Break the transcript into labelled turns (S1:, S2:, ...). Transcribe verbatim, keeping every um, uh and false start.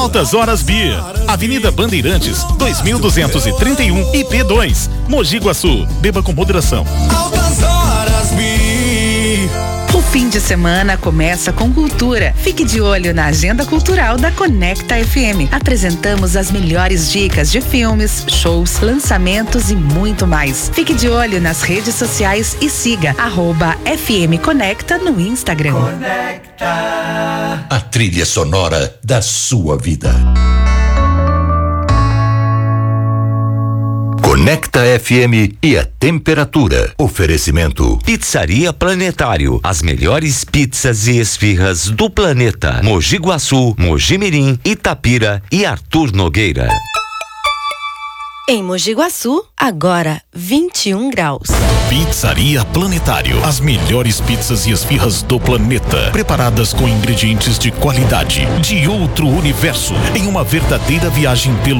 S1: Altas Horas Beer, Avenida Bandeirantes, dois mil duzentos e trinta e um, I P dois, Mogi Guaçu. Beba com moderação.
S2: Altas Horas Beer.
S3: O fim de semana começa com cultura. Fique de olho na agenda cultural da Conecta F M. Apresentamos as melhores dicas de filmes, shows, lançamentos e muito mais. Fique de olho nas redes sociais e siga arroba F M Conecta no Instagram.
S2: Conecta.
S4: A trilha sonora da sua vida. Conecta F M e a temperatura. Oferecimento.
S5: Pizzaria Planetário. As melhores pizzas e esfirras do planeta. Mogi Guaçu, Mogi Mirim, Itapira e Arthur Nogueira.
S6: Em Mogi Guaçu, agora vinte e um graus.
S1: Pizzaria Planetário. As melhores pizzas e esfirras do planeta. Preparadas com ingredientes de qualidade, de outro universo. Em uma verdadeira viagem pelo